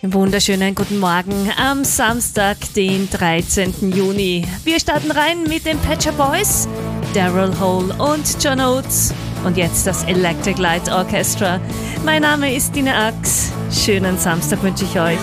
Wunderschönen guten Morgen am Samstag, den 13. Juni. Wir starten rein mit den Pet Shop Boys, Daryl Hall und John Oates und jetzt das Electric Light Orchestra. Mein Name ist Dina Ax. Schönen Samstag wünsche ich euch.